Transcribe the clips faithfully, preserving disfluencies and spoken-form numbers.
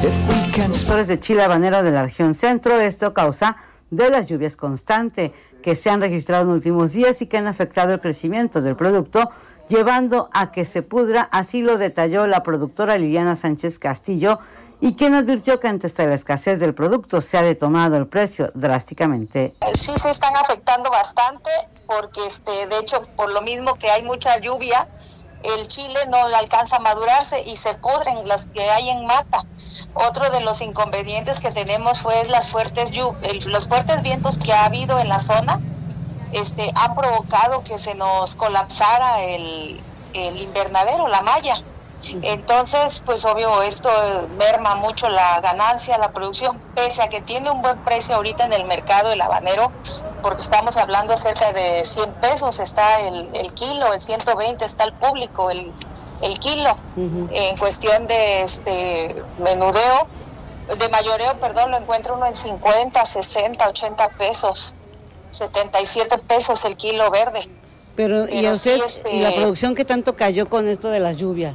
Productores de chile habanero de la región centro, esto a causa de las lluvias constantes que se han registrado en los últimos días y que han afectado el crecimiento del producto, llevando a que se pudra. Así lo detalló la productora Liliana Sánchez Castillo, y quien advirtió que ante la escasez del producto se ha detonado el precio drásticamente. Sí se están afectando bastante porque este, de hecho por lo mismo que hay mucha lluvia, el chile no alcanza a madurarse y se pudren las que hay en mata. Otro de los inconvenientes que tenemos fue las fuertes lluvias, los fuertes vientos que ha habido en la zona, este, han provocado que se nos colapsara el, el invernadero, la malla. Entonces, pues obvio, esto merma mucho la ganancia, la producción, pese a que tiene un buen precio ahorita en el mercado el habanero, porque estamos hablando cerca de cien pesos, está el, el kilo, el ciento veinte está el público, el, el kilo. Uh-huh. En cuestión de este menudeo, de mayoreo, perdón, lo encuentra uno en cincuenta, sesenta, ochenta pesos, setenta y siete pesos el kilo verde. Pero, Pero ¿y, usted, sí, este, ¿y la producción qué tanto cayó con esto de las lluvias?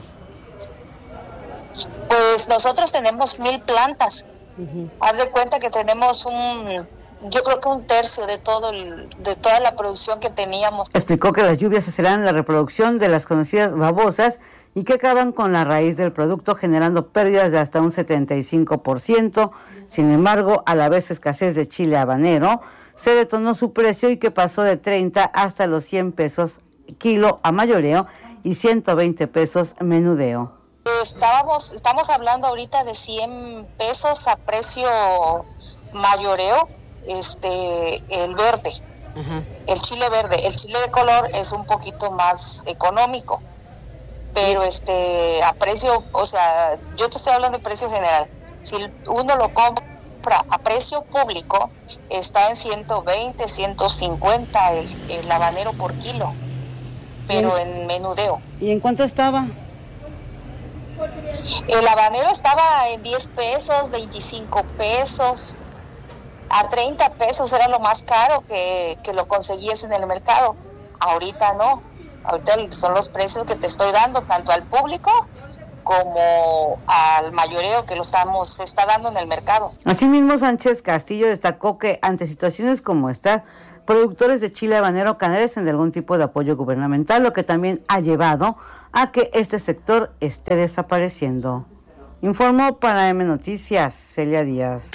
Pues nosotros tenemos mil plantas. Uh-huh. Haz de cuenta que tenemos un, yo creo que un tercio de todo el, de toda la producción que teníamos. Explicó que las lluvias aceleran la reproducción de las conocidas babosas y que acaban con la raíz del producto, generando pérdidas de hasta un setenta y cinco por ciento. Sin embargo, a la vez escasez de chile habanero, se detonó su precio y que pasó de treinta hasta los cien pesos kilo a mayoreo y ciento veinte pesos menudeo. Estábamos, estamos hablando ahorita de cien pesos a precio mayoreo, este, el verde, uh-huh. el chile verde, el chile de color es un poquito más económico, pero este, a precio, o sea, yo te estoy hablando de precio general, si uno lo compra a precio público, está en ciento veinte, ciento cincuenta el, el habanero por kilo, pero en, en menudeo. ¿Y en cuánto estaba? El habanero estaba en diez pesos, veinticinco pesos, a treinta pesos era lo más caro que, que lo conseguías en el mercado. Ahorita no, ahorita son los precios que te estoy dando, tanto al público como al mayoreo que lo estamos se está dando en el mercado. Asimismo, Sánchez Castillo destacó que ante situaciones como esta, productores de chile habanero carecen de algún tipo de apoyo gubernamental, lo que también ha llevado a que este sector esté desapareciendo. Informó para M Noticias, Celia Díaz.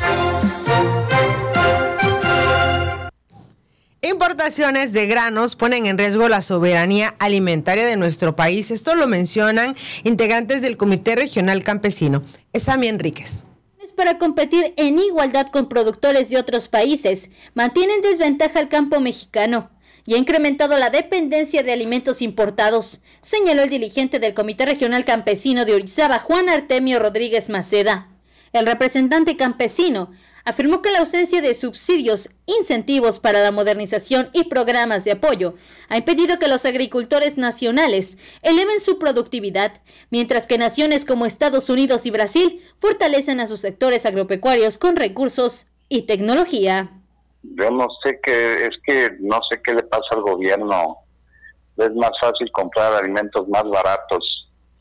Importaciones de granos ponen en riesgo la soberanía alimentaria de nuestro país. Esto lo mencionan integrantes del Comité Regional Campesino. Es Sami Enríquez. Para competir en igualdad con productores de otros países, mantiene en desventaja al campo mexicano y ha incrementado la dependencia de alimentos importados, señaló el dirigente del Comité Regional Campesino de Orizaba, Juan Artemio Rodríguez Maceda. El representante campesino afirmó que la ausencia de subsidios, incentivos para la modernización y programas de apoyo ha impedido que los agricultores nacionales eleven su productividad, mientras que naciones como Estados Unidos y Brasil fortalecen a sus sectores agropecuarios con recursos y tecnología. Yo no sé qué, es que no sé qué le pasa al gobierno. Es más fácil comprar alimentos más baratos.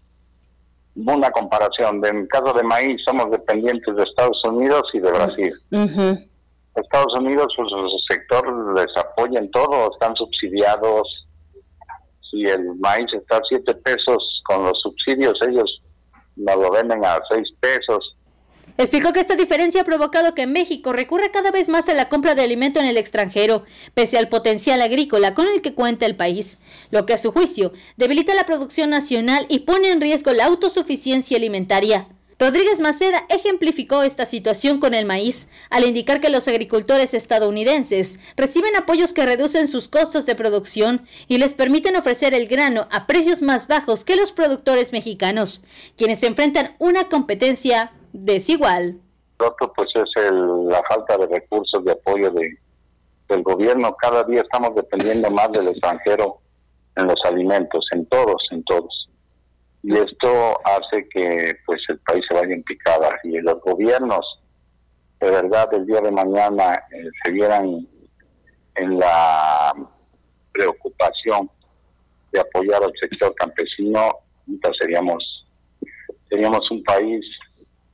Una comparación, en el caso de maíz somos dependientes de Estados Unidos y de Brasil. Uh-huh. Estados Unidos, pues su sector les apoya en todo, están subsidiados. Si el maíz está a siete pesos con los subsidios, ellos nos lo venden a seis pesos. Explicó que esta diferencia ha provocado que México recurra cada vez más a la compra de alimento en el extranjero, pese al potencial agrícola con el que cuenta el país, lo que a su juicio debilita la producción nacional y pone en riesgo la autosuficiencia alimentaria. Rodríguez Maceda ejemplificó esta situación con el maíz, al indicar que los agricultores estadounidenses reciben apoyos que reducen sus costos de producción y les permiten ofrecer el grano a precios más bajos que los productores mexicanos, quienes enfrentan una competencia desigual. Otro pues es el, la falta de recursos de apoyo de, del gobierno. Cada día estamos dependiendo más del extranjero en los alimentos, en todos, en todos. Y esto hace que pues el país se vaya en picada y los gobiernos de verdad el día de mañana eh, se vieran en la preocupación de apoyar al sector campesino, entonces seríamos seríamos un país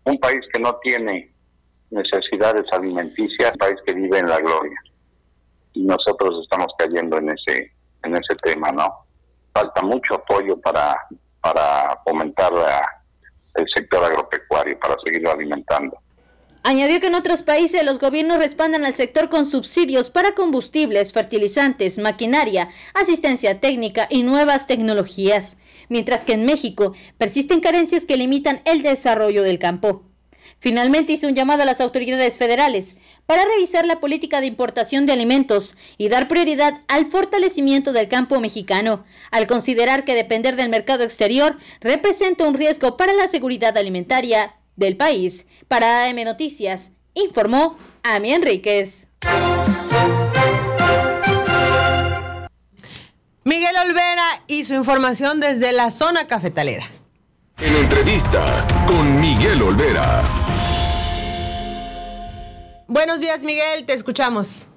un país que no tiene necesidades alimenticias, un país que vive en la gloria. Y nosotros estamos cayendo en ese en ese tema, ¿no? Falta mucho apoyo para, para fomentar la, el sector agropecuario, para seguirlo alimentando. Añadió que en otros países los gobiernos respaldan al sector con subsidios para combustibles, fertilizantes, maquinaria, asistencia técnica y nuevas tecnologías, mientras que en México persisten carencias que limitan el desarrollo del campo. Finalmente hizo un llamado a las autoridades federales para revisar la política de importación de alimentos y dar prioridad al fortalecimiento del campo mexicano, al considerar que depender del mercado exterior representa un riesgo para la seguridad alimentaria del país. Para A M Noticias, informó Ami Enríquez. Miguel Olvera y su información desde la zona cafetalera. En entrevista con Miguel Olvera. Buenos días, Miguel, te escuchamos.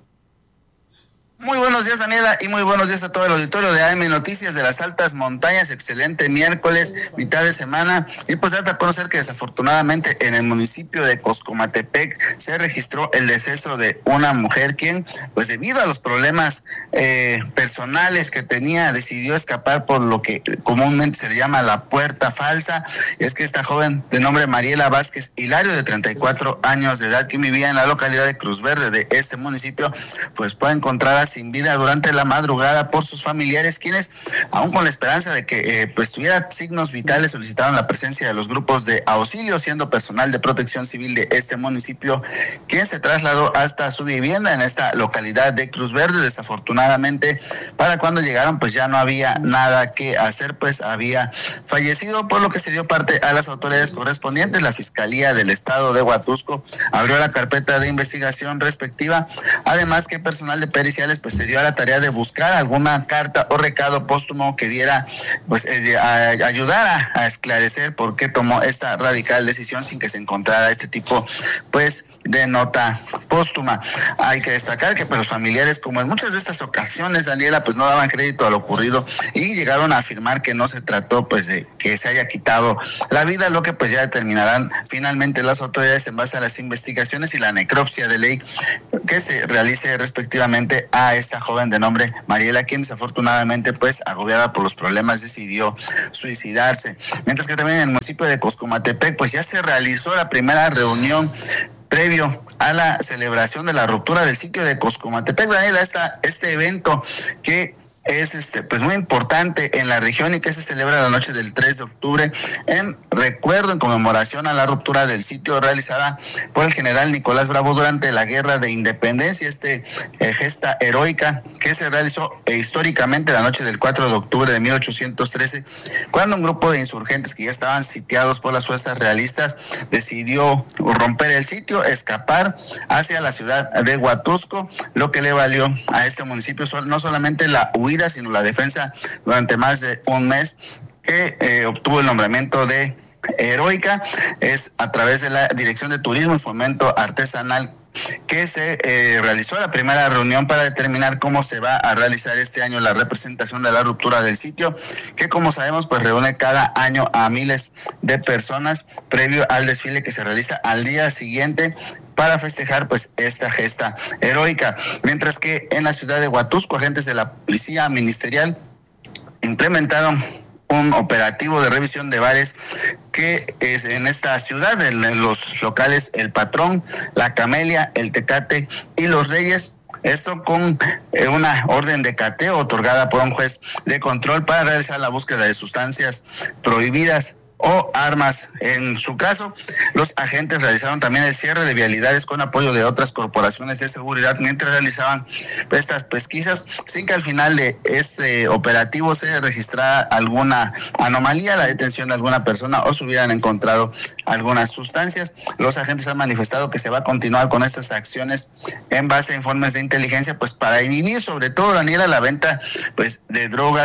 Muy buenos días, Daniela, y muy buenos días a todo el auditorio de A M Noticias de las Altas Montañas. Excelente miércoles, mitad de semana. Y pues darte a conocer que desafortunadamente en el municipio de Coscomatepec se registró el deceso de una mujer quien, pues debido a los problemas eh, personales que tenía, decidió escapar por lo que comúnmente se le llama la puerta falsa. Y es que esta joven de nombre Mariela Vázquez Hilario, de treinta y cuatro años de edad, que vivía en la localidad de Cruz Verde de este municipio, pues fue encontrada sin vida durante la madrugada por sus familiares, quienes, aún con la esperanza de que eh, pues tuviera signos vitales, solicitaron la presencia de los grupos de auxilio, siendo personal de protección civil de este municipio quien se trasladó hasta su vivienda en esta localidad de Cruz Verde. Desafortunadamente, para cuando llegaron, pues ya no había nada que hacer, pues había fallecido, por lo que se dio parte a las autoridades correspondientes. La Fiscalía del Estado de Huatusco abrió la carpeta de investigación respectiva, además que personal de periciales pues se dio a la tarea de buscar alguna carta o recado póstumo que diera, pues eh, a, ayudara a esclarecer por qué tomó esta radical decisión sin que se encontrara este tipo pues de nota póstuma. Hay que destacar que pues, los familiares, como en muchas de estas ocasiones, Daniela, pues no daban crédito a lo ocurrido y llegaron a afirmar que no se trató pues de que se haya quitado la vida, lo que pues ya determinarán finalmente las autoridades en base a las investigaciones y la necropsia de ley que se realice respectivamente a esta joven de nombre Mariela, quien desafortunadamente pues agobiada por los problemas decidió suicidarse. Mientras que también en el municipio de Coscomatepec pues ya se realizó la primera reunión previo a la celebración de la ruptura del sitio de Coscomatepec. Daniela, esta, este evento que es este pues muy importante en la región y que se celebra la noche del tres de octubre en recuerdo, en conmemoración a la ruptura del sitio realizada por el general Nicolás Bravo durante la Guerra de Independencia, este eh, gesta heroica que se realizó eh, históricamente la noche del cuatro de octubre de mil ochocientos trece, cuando un grupo de insurgentes que ya estaban sitiados por las fuerzas realistas decidió romper el sitio, escapar hacia la ciudad de Huatusco, lo que le valió a este municipio no solamente la huida, sino la defensa durante más de un mes, que eh, obtuvo el nombramiento de heroica. Es a través de la Dirección de Turismo y Fomento Artesanal que se eh, realizó la primera reunión para determinar cómo se va a realizar este año la representación de la ruptura del sitio, que como sabemos pues reúne cada año a miles de personas previo al desfile que se realiza al día siguiente para festejar pues esta gesta heroica. Mientras que en la ciudad de Huatusco, agentes de la Policía Ministerial implementaron un operativo de revisión de bares que es en esta ciudad, en los locales El Patrón, La Camelia, El Tecate y Los Reyes. Esto con eh, una orden de cateo otorgada por un juez de control para realizar la búsqueda de sustancias prohibidas o armas. En su caso, los agentes realizaron también el cierre de vialidades con apoyo de otras corporaciones de seguridad mientras realizaban estas pesquisas, sin que al final de este operativo se registrara alguna anomalía, la detención de alguna persona o se hubieran encontrado algunas sustancias. Los agentes han manifestado que se va a continuar con estas acciones en base a informes de inteligencia, pues para inhibir sobre todo, Daniela, la venta pues de drogas que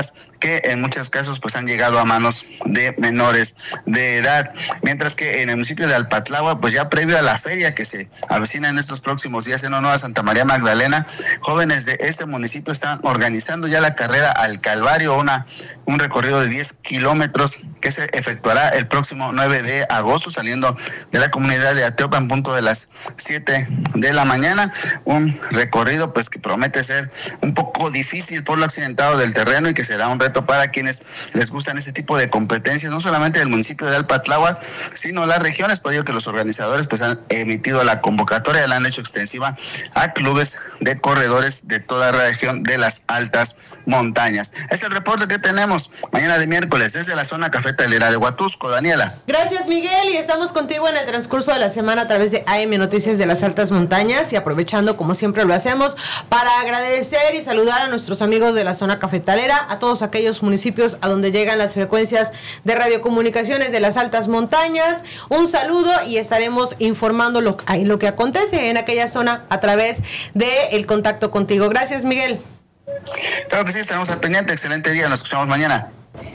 que en muchos casos pues han llegado a manos de menores de edad. Mientras que en el municipio de Alpatlagua, pues ya previo a la feria que se avecina en estos próximos días en honor a Santa María Magdalena, jóvenes de este municipio están organizando ya la carrera al Calvario, una un recorrido de diez kilómetros que se efectuará el próximo nueve de agosto, saliendo de la comunidad de Ateopa en punto de las siete de la mañana. Un recorrido pues que promete ser un poco difícil por lo accidentado del terreno y que será un reto para quienes les gustan este tipo de competencias, no solamente del municipio de Alpatlagua, sino las regiones. Por ello que los organizadores pues han emitido la convocatoria, la han hecho extensiva a clubes de corredores de toda la región de las altas montañas. Es el reporte que tenemos mañana de miércoles desde la zona cafetalera de Huatusco. Daniela. Gracias, Miguel, y estamos contigo en el transcurso de la semana a través de A M Noticias de las Altas Montañas, y aprovechando como siempre lo hacemos para agradecer y saludar a nuestros amigos de la zona cafetalera, a todos aquellos municipios a donde llegan las frecuencias de radiocomunicaciones de las Altas Montañas. Un saludo y estaremos informando lo, lo que acontece en aquella zona a través del contacto contigo. Gracias, Miguel. Claro que sí, estaremos al pendiente. Excelente día, nos escuchamos mañana.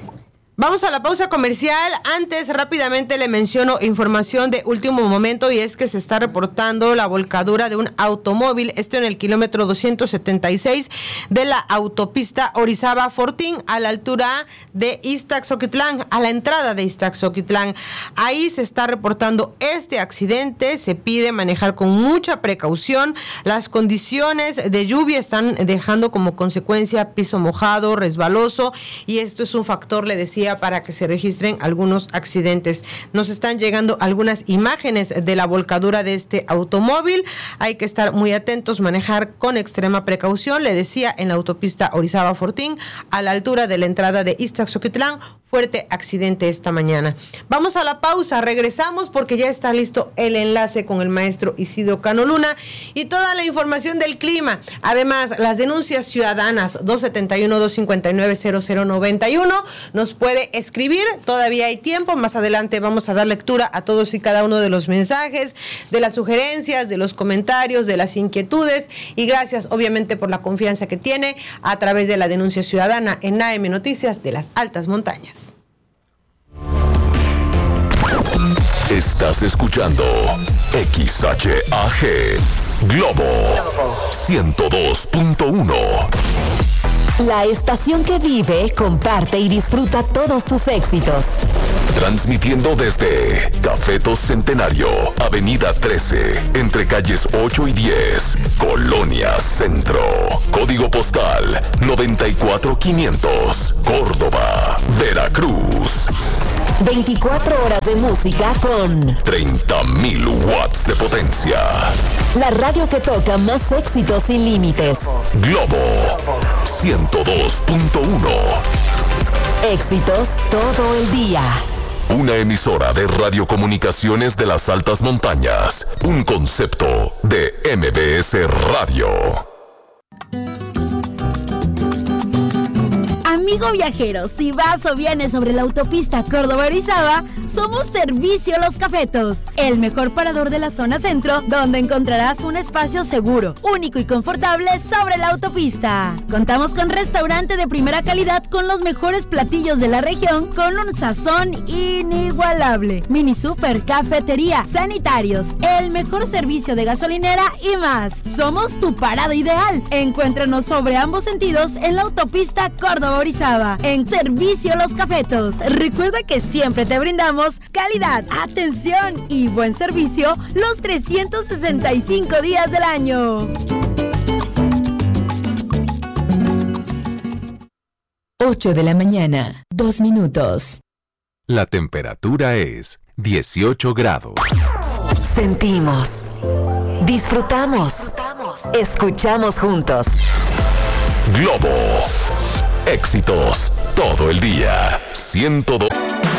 Vamos a la pausa comercial. Antes, rápidamente le menciono información de último momento, y es que se está reportando la volcadura de un automóvil, esto en el kilómetro doscientos setenta y seis de la autopista Orizaba-Fortín, a la altura de Iztaxoquitlán, a la entrada de Iztaxoquitlán. Ahí se está reportando este accidente. Se pide manejar con mucha precaución. Las condiciones de lluvia están dejando como consecuencia piso mojado, resbaloso, y esto es un factor, le decía, para que se registren algunos accidentes. Nos están llegando algunas imágenes de la volcadura de este automóvil. Hay que estar muy atentos, manejar con extrema precaución. Le decía, en la autopista Orizaba-Fortín, a la altura de la entrada de Iztaxoquitlán, fuerte accidente esta mañana. Vamos a la pausa, regresamos porque ya está listo el enlace con el maestro Isidro Cano Luna y toda la información del clima. Además, las denuncias ciudadanas, dos setenta y uno, dos cincuenta y nueve, cero cero noventa y uno, nos puede escribir, todavía hay tiempo. Más adelante vamos a dar lectura a todos y cada uno de los mensajes, de las sugerencias, de los comentarios, de las inquietudes, y gracias obviamente por la confianza que tiene a través de la denuncia ciudadana en A M Noticias de las Altas Montañas. Estás escuchando X H A G Globo ciento dos punto uno. La estación que vive, comparte y disfruta todos tus éxitos. Transmitiendo desde Cafetos Centenario, Avenida trece, entre calles ocho y diez, Colonia Centro. Código postal noventa y cuatro quinientos, Córdoba, Veracruz. veinticuatro horas de música con treinta mil watts de potencia. La radio que toca más éxitos sin límites. Globo ciento dos punto uno. Éxitos todo el día. Una emisora de radiocomunicaciones de las Altas Montañas. Un concepto de M B S Radio. Amigo viajero, si vas o vienes sobre la autopista Córdoba-Orizaba, somos Servicio Los Cafetos, el mejor parador de la zona centro, donde encontrarás un espacio seguro, único y confortable sobre la autopista. Contamos con restaurante de primera calidad con los mejores platillos de la región, con un sazón inigualable, mini super, cafetería, sanitarios, el mejor servicio de gasolinera y más. Somos tu parada ideal. Encuéntranos sobre ambos sentidos en la autopista Córdoba-Orizaba, en Servicio Los Cafetos. Recuerda que siempre te brindamos calidad, atención y buen servicio los trescientos sesenta y cinco días del año. ocho de la mañana, dos minutos. La temperatura es dieciocho grados. Sentimos, disfrutamos, escuchamos juntos. Globo, éxitos todo el día. ciento dos.